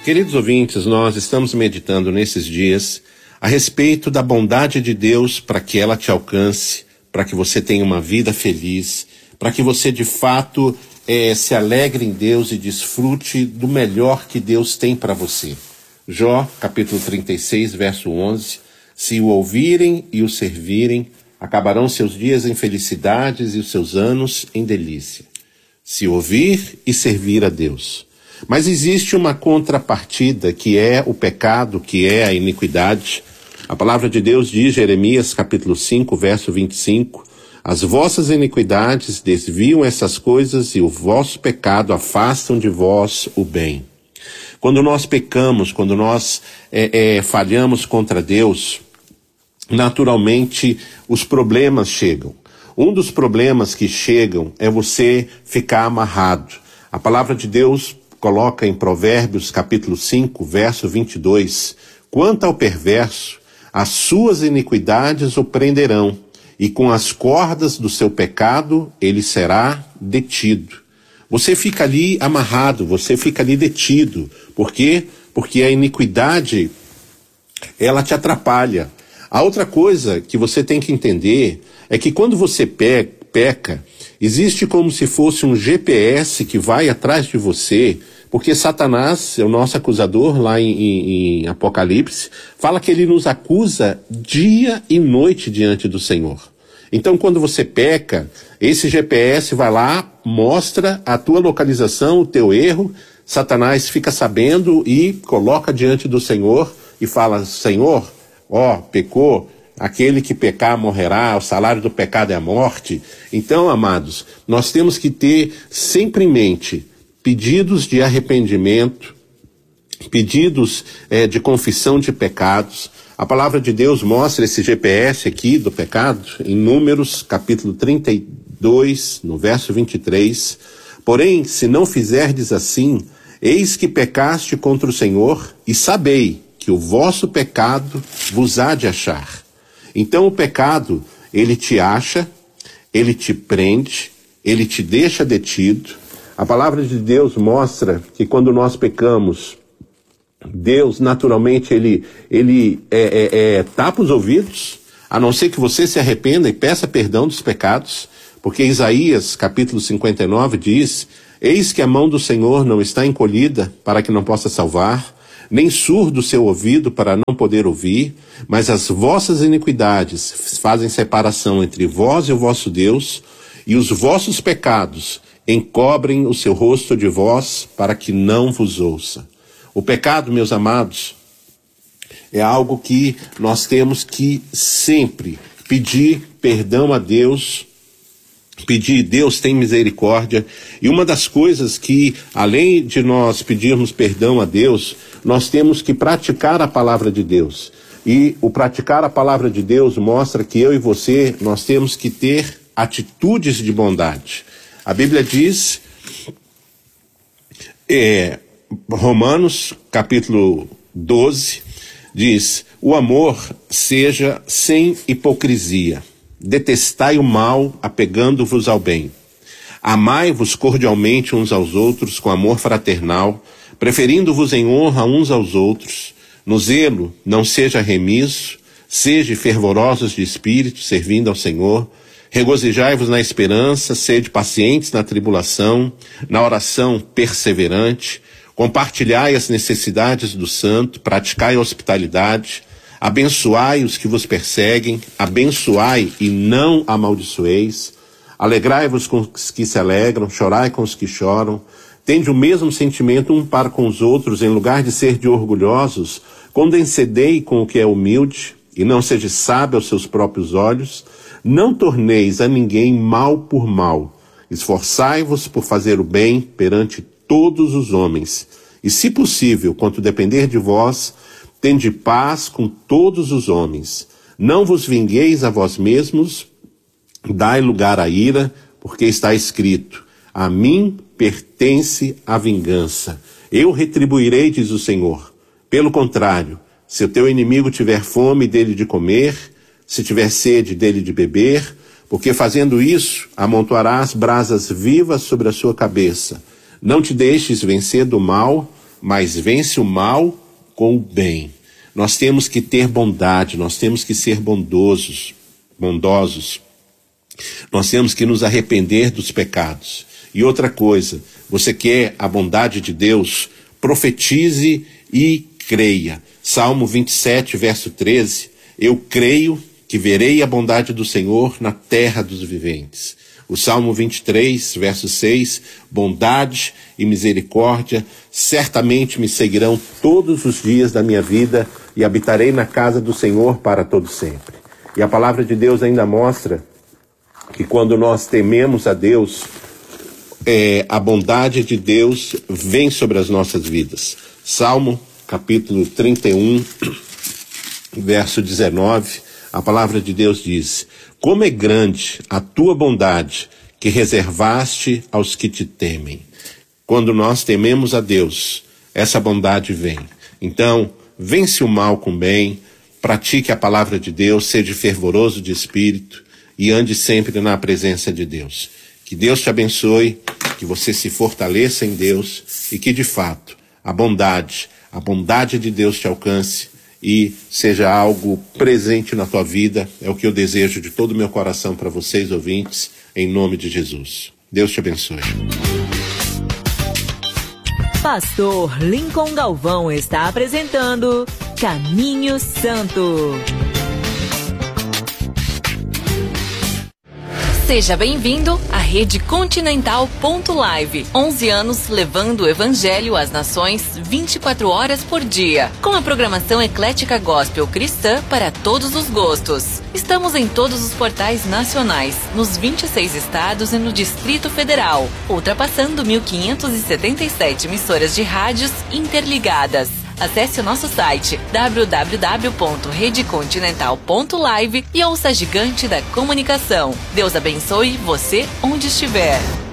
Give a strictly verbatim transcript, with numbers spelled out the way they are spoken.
Queridos ouvintes, nós estamos meditando nesses dias a respeito da bondade de Deus para que ela te alcance, para que você tenha uma vida feliz, para que você de fato eh, se alegre em Deus e desfrute do melhor que Deus tem para você. Jó, capítulo trinta e seis, verso onze, se o ouvirem e o servirem, acabarão seus dias em felicidades e os seus anos em delícia. Se ouvir e servir a Deus. Mas existe uma contrapartida que é o pecado, que é a iniquidade. A palavra de Deus diz, Jeremias capítulo cinco, verso vinte e cinco, as vossas iniquidades desviam essas coisas e o vosso pecado afastam de vós o bem. Quando nós pecamos, quando nós é, é, falhamos contra Deus, naturalmente os problemas chegam. Um dos problemas que chegam é você ficar amarrado. A palavra de Deus coloca em Provérbios capítulo cinco, verso vinte e dois, quanto ao perverso, as suas iniquidades o prenderão, e com as cordas do seu pecado ele será detido. Você fica ali amarrado, você fica ali detido. Por quê? Porque a iniquidade, ela te atrapalha. A outra coisa que você tem que entender é que quando você pe- peca, existe como se fosse um G P S que vai atrás de você, porque Satanás, é o nosso acusador lá em, em, em Apocalipse, fala que ele nos acusa dia e noite diante do Senhor. Então, quando você peca, esse G P S vai lá, mostra a tua localização, o teu erro, Satanás fica sabendo e coloca diante do Senhor e fala, Senhor, ó, pecou, aquele que pecar morrerá, o salário do pecado é a morte. Então, amados, nós temos que ter sempre em mente pedidos de arrependimento, pedidos eh, de confissão de pecados. A palavra de Deus mostra esse G P S aqui do pecado em Números, capítulo trinta e dois, no verso vinte e três. Porém, se não fizerdes assim, eis que pecaste contra o Senhor, e sabei que o vosso pecado vos há de achar. Então o pecado, ele te acha, ele te prende, ele te deixa detido. A palavra de Deus mostra que quando nós pecamos, Deus naturalmente ele, ele é, é, é, tapa os ouvidos, a não ser que você se arrependa e peça perdão dos pecados, porque Isaías capítulo cinquenta e nove diz, eis que a mão do Senhor não está encolhida para que não possa salvar, nem surdo o seu ouvido para não poder ouvir, mas as vossas iniquidades fazem separação entre vós e o vosso Deus, e os vossos pecados encobrem o seu rosto de vós para que não vos ouça. O pecado, meus amados, é algo que nós temos que sempre pedir perdão a Deus, pedir, Deus tem misericórdia. E uma das coisas que, além de nós pedirmos perdão a Deus, nós temos que praticar a palavra de Deus. E o praticar a palavra de Deus mostra que eu e você, nós temos que ter atitudes de bondade. A Bíblia diz, é, Romanos capítulo doze, diz, o amor seja sem hipocrisia, detestai o mal, apegando-vos ao bem. Amai-vos cordialmente uns aos outros com amor fraternal, preferindo-vos em honra uns aos outros. No zelo não seja remisso, sede fervorosos de espírito, servindo ao Senhor. Regozijai-vos na esperança, sede pacientes na tribulação, na oração perseverante, compartilhai as necessidades do santo, praticai a hospitalidade, abençoai os que vos perseguem, abençoai e não amaldiçoeis, alegrai-vos com os que se alegram, chorai com os que choram, tende o mesmo sentimento um para com os outros, em lugar de ser de orgulhosos, condescendei com o que é humilde, e não seja sábio aos seus próprios olhos, não torneis a ninguém mal por mal, esforçai-vos por fazer o bem perante todos os homens, e se possível, quanto depender de vós, tende paz com todos os homens. Não vos vingueis a vós mesmos, dai lugar à ira, porque está escrito, a mim pertence a vingança, eu retribuirei, diz o Senhor. Pelo contrário, se o teu inimigo tiver fome, dele de comer, se tiver sede, dele de beber, porque fazendo isso, amontoarás brasas vivas sobre a sua cabeça. Não te deixes vencer do mal, mas vence o mal com o bem. Nós temos que ter bondade, nós temos que ser bondosos, bondosos. Nós temos que nos arrepender dos pecados. E outra coisa, você quer a bondade de Deus? Profetize e creia. Salmo vinte e sete, verso treze. Eu creio que verei a bondade do Senhor na terra dos viventes. O Salmo vinte e três, verso seis. Bondade e misericórdia certamente me seguirão todos os dias da minha vida e habitarei na casa do Senhor para todo sempre. E a palavra de Deus ainda mostra que quando nós tememos a Deus, é, a bondade de Deus vem sobre as nossas vidas. Salmo capítulo trinta e um, verso dezenove, a palavra de Deus diz: como é grande a tua bondade que reservaste aos que te temem. Quando nós tememos a Deus, essa bondade vem. Então, vence o mal com bem, pratique a palavra de Deus, seja fervoroso de espírito e ande sempre na presença de Deus. Que Deus te abençoe, que você se fortaleça em Deus e que, de fato, a bondade, a bondade de Deus te alcance e seja algo presente na tua vida. É o que eu desejo de todo o meu coração para vocês, ouvintes, em nome de Jesus. Deus te abençoe. Pastor Lincoln Galvão está apresentando Caminho Santo. Seja bem-vindo à Rede Continental ponto live. onze anos levando o Evangelho às nações vinte e quatro horas por dia. Com a programação eclética gospel cristã para todos os gostos. Estamos em todos os portais nacionais, nos vinte e seis estados e no Distrito Federal, ultrapassando mil quinhentas e setenta e sete emissoras de rádios interligadas. Acesse o nosso site w w w ponto rede continental ponto live e ouça a gigante da comunicação. Deus abençoe você onde estiver.